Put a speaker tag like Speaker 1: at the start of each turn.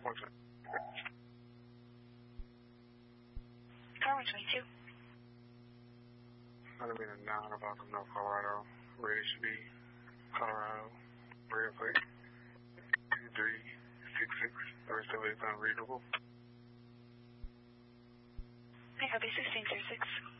Speaker 1: What's it?
Speaker 2: Car 122.
Speaker 1: I don't mean a noun about the North Colorado. Where it should be Colorado. Red plate. 2366. The rest of it is unreadable.
Speaker 2: I copy 1636.